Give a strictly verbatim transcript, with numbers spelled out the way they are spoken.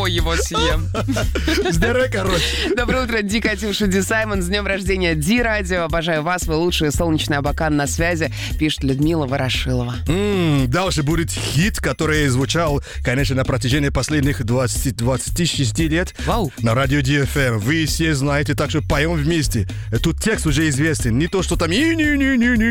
самого его съем. Здорово, короче. Доброе утро, Ди, Катюша, Ди Саймон. С днем рождения, Ди Радио. Обожаю вас, вы лучшие. Солнечный Абакан на связи, пишет Людмила Ворошилова. М-м, дальше будет хит, который звучал, конечно, на протяжении последних двадцати двадцати шести лет. Вау. На радио Ди Эф Эм. Вы все знаете, так что поем вместе. Тут текст уже известен. Не то, что там...